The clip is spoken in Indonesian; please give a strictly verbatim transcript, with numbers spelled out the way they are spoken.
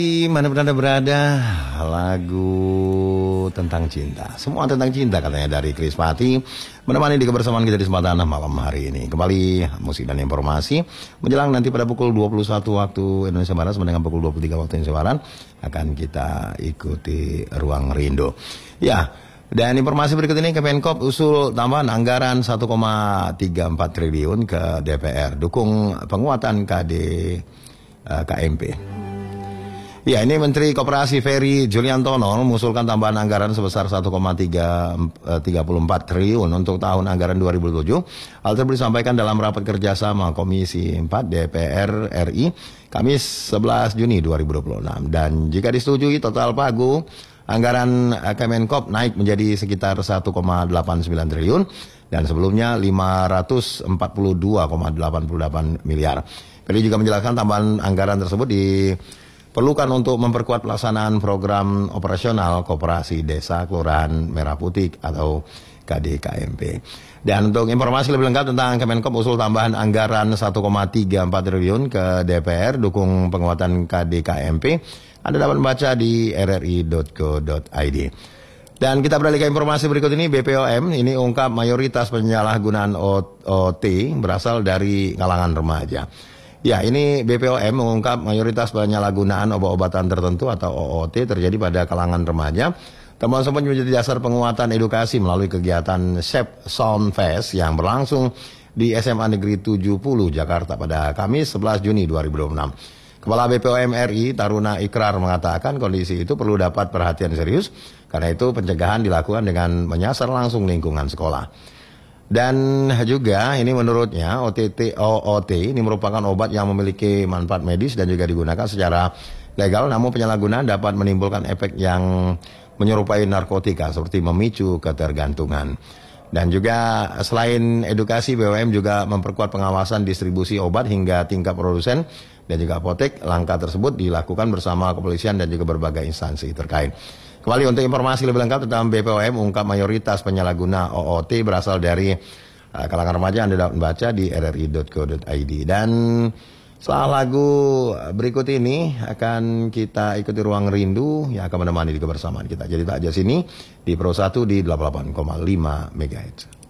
Mana pun Anda berada, lagu tentang cinta. Semua tentang cinta katanya dari Chris Pati. Menemani di kebersamaan kita di kesempatan malam hari ini. Kembali musik dan informasi. Menjelang nanti pada pukul dua puluh satu waktu Indonesia Barat sama dengan pukul dua puluh tiga waktu Indonesia Barat akan kita ikuti Ruang Rindu. Ya, dan informasi berikut ini Kemenkop usul tambahan anggaran satu koma tiga empat triliun ke D P R. Dukung penguatan K D uh, K M P. Ya, ini Menteri Koperasi Ferry Juliantono mengusulkan tambahan anggaran sebesar satu koma tiga empat triliun untuk tahun anggaran dua ribu tujuh. Hal tersebut disampaikan dalam rapat kerjasama Komisi empat D P R R I Kamis sebelas Juni dua ribu dua puluh enam. Dan jika disetujui, total pagu anggaran Kemenkop naik menjadi sekitar satu koma delapan sembilan triliun dan sebelumnya lima ratus empat puluh dua koma delapan delapan miliar. Ferry juga menjelaskan tambahan anggaran tersebut di perlukan untuk memperkuat pelaksanaan program operasional Koperasi Desa Kelurahan Merah Putih atau K D K M P. Dan untuk informasi lebih lengkap tentang Kemenkop usul tambahan anggaran satu koma tiga empat triliun ke D P R dukung penguatan K D K M P, Anda dapat membaca di r r i dot co dot i d. Dan kita beralih ke informasi berikut ini. B P O M ini ungkap mayoritas penyalahgunaan O T berasal dari kalangan remaja. Ya, ini B P O M mengungkap mayoritas penyalahgunaan obat-obatan tertentu atau O O T terjadi pada kalangan remaja. Temuan tersebut menjadi dasar penguatan edukasi melalui kegiatan Shape Sound Fest yang berlangsung di S M A Negeri tujuh puluh Jakarta pada Kamis sebelas Juni dua ribu dua puluh enam. Kepala B P O M R I Taruna Ikrar mengatakan kondisi itu perlu dapat perhatian serius, karena itu pencegahan dilakukan dengan menyasar langsung lingkungan sekolah. Dan juga ini menurutnya O T T O O T ini merupakan obat yang memiliki manfaat medis dan juga digunakan secara legal, namun penyalahgunaan dapat menimbulkan efek yang menyerupai narkotika seperti memicu ketergantungan. Dan juga selain edukasi, B P O M juga memperkuat pengawasan distribusi obat hingga tingkat produsen dan juga apotek. Langkah tersebut dilakukan bersama kepolisian dan juga berbagai instansi terkait. Kembali untuk informasi lebih lengkap tentang B P O M ungkap mayoritas penyalahguna O O T berasal dari uh, kalangan remaja, Anda dapat membaca di r r i dot co dot i d. Dan setelah lagu berikut ini akan kita ikuti Ruang Rindu yang akan menemani di kebersamaan kita. Jadi tak aja sini di Pro satu di delapan puluh delapan koma lima megahertz.